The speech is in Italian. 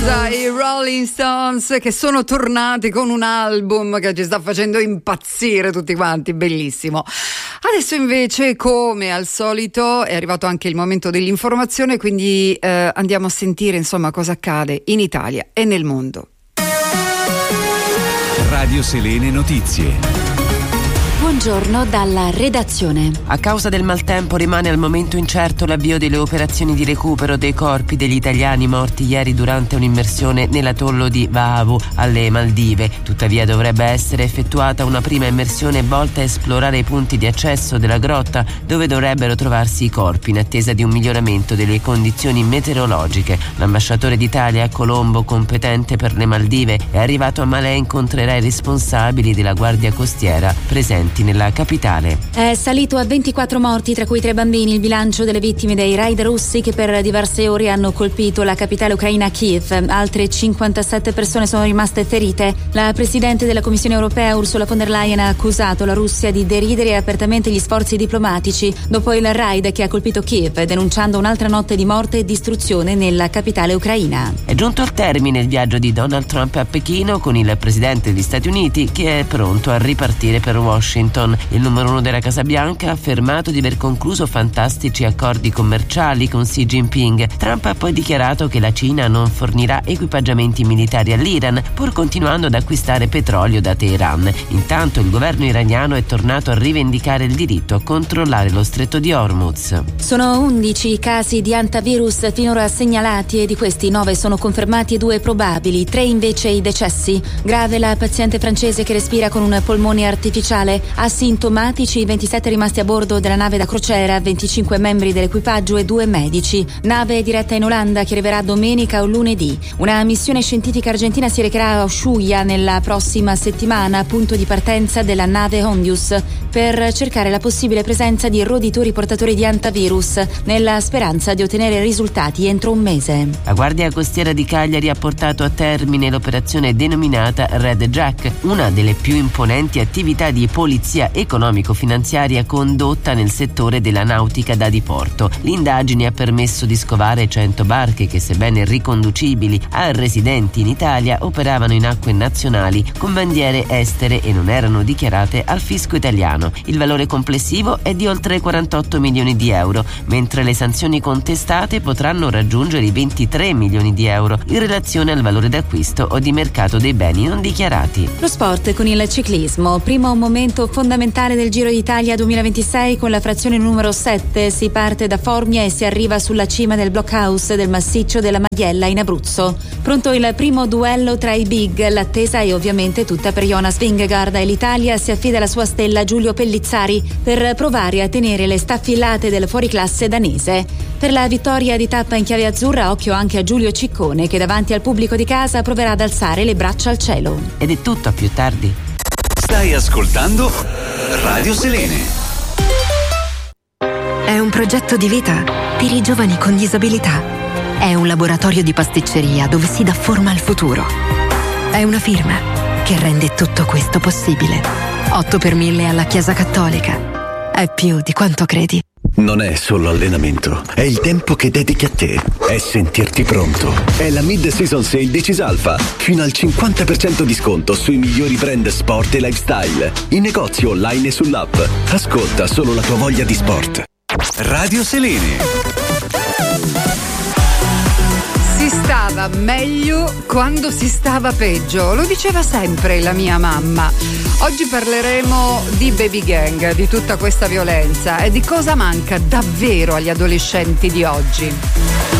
cosa, i Rolling Stones, che sono tornati con un album che ci sta facendo impazzire tutti quanti, bellissimo. Adesso invece, come al solito, è arrivato anche il momento dell'informazione, quindi andiamo a sentire insomma cosa accade in Italia e nel mondo. Radio Selene Notizie. Buongiorno dalla redazione. A causa del maltempo rimane al momento incerto l'avvio delle operazioni di recupero dei corpi degli italiani morti ieri durante un'immersione nell'atollo di Vahavu alle Maldive. Tuttavia dovrebbe essere effettuata una prima immersione volta a esplorare i punti di accesso della grotta dove dovrebbero trovarsi i corpi in attesa di un miglioramento delle condizioni meteorologiche. L'ambasciatore d'Italia a Colombo, competente per le Maldive, è arrivato a Malé e incontrerà i responsabili della Guardia Costiera presenti nella capitale. È salito a 24 morti, tra cui 3 bambini, il bilancio delle vittime dei raid russi che per diverse ore hanno colpito la capitale ucraina Kiev. Altre 57 persone sono rimaste ferite. La presidente della Commissione europea Ursula von der Leyen ha accusato la Russia di deridere apertamente gli sforzi diplomatici dopo il raid che ha colpito Kiev, denunciando un'altra notte di morte e distruzione nella capitale ucraina. È giunto al termine il viaggio di Donald Trump a Pechino con il presidente degli Stati Uniti che è pronto a ripartire per Washington. Il numero 1 della Casa Bianca ha affermato di aver concluso fantastici accordi commerciali con Xi Jinping. Trump ha poi dichiarato che la Cina non fornirà equipaggiamenti militari all'Iran, pur continuando ad acquistare petrolio da Teheran. Intanto il governo iraniano è tornato a rivendicare il diritto a controllare lo stretto di Hormuz. Sono 11 i casi di hantavirus finora segnalati e di questi 9 sono confermati e 2 probabili, 3 invece i decessi. Grave la paziente francese che respira con un polmone artificiale. Asintomatici i 27 rimasti a bordo della nave da crociera, 25 membri dell'equipaggio e 2 medici. Nave diretta in Olanda che arriverà domenica o lunedì. Una missione scientifica argentina si recherà a Ushuaia nella prossima settimana, punto di partenza della nave Hondius, per cercare la possibile presenza di roditori portatori di hantavirus, nella speranza di ottenere risultati entro un mese. La Guardia Costiera di Cagliari ha portato a termine l'operazione denominata Red Jack, una delle più imponenti attività di polizia economico-finanziaria condotta nel settore della nautica da diporto. L'indagine ha permesso di scovare 100 barche che, sebbene riconducibili a residenti in Italia, operavano in acque nazionali con bandiere estere e non erano dichiarate al fisco italiano. Il valore complessivo è di oltre 48 milioni di euro, mentre le sanzioni contestate potranno raggiungere i 23 milioni di euro in relazione al valore d'acquisto o di mercato dei beni non dichiarati. Lo sport con il ciclismo, primo momento fondamentale del Giro d'Italia 2026 con la frazione numero 7. Si parte da Formia e si arriva sulla cima del blockhouse del massiccio della Maghiella in Abruzzo. Pronto il primo duello tra i big, l'attesa è ovviamente tutta per Jonas Vingegaard e l'Italia si affida alla sua stella Giulio Pellizzari per provare a tenere le staffilate del fuoriclasse danese. Per la vittoria di tappa in chiave azzurra occhio anche a Giulio Ciccone che davanti al pubblico di casa proverà ad alzare le braccia al cielo. Ed è tutto, a più tardi. Stai ascoltando Radio Selene. È un progetto di vita per i giovani con disabilità. È un laboratorio di pasticceria dove si dà forma al futuro. È una firma che rende tutto questo possibile. 8 per 1000 alla Chiesa Cattolica. È più di quanto credi. Non è solo allenamento, è il tempo che dedichi a te, è sentirti pronto. È la Mid-Season Sale di Cisalfa, fino al 50% di sconto sui migliori brand sport e lifestyle, in negozio online e sull'app. Ascolta solo la tua voglia di sport. Radio Selene. Si stava meglio quando si stava peggio, lo diceva sempre la mia mamma. Oggi parleremo di baby gang, di tutta questa violenza e di cosa manca davvero agli adolescenti di oggi.